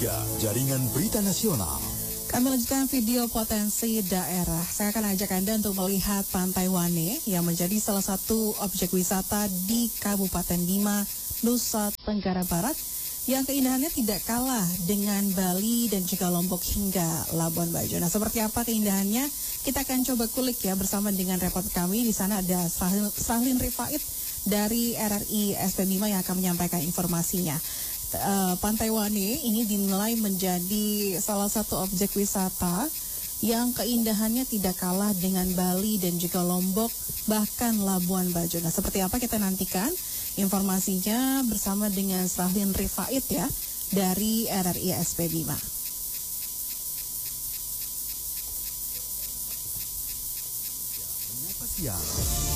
3, Jaringan Berita Nasional. Kami lanjutkan video potensi daerah. Saya akan ajak Anda untuk melihat Pantai Wane yang menjadi salah satu objek wisata di Kabupaten Bima, Nusa Tenggara Barat, yang keindahannya tidak kalah dengan Bali dan juga Lombok hingga Labuan Bajo. Nah, seperti apa keindahannya? Kita akan coba kulik ya bersama dengan reporter kami. Di sana ada Srahlin Rifait dari RRI SP Bima yang akan menyampaikan informasinya. Pantai Wane ini dinilai menjadi salah satu objek wisata yang keindahannya tidak kalah dengan Bali dan juga Lombok, bahkan Labuan Bajo. Nah, seperti apa kita nantikan informasinya bersama dengan Srahlin Rifait ya dari RRI SP Bima. Siang.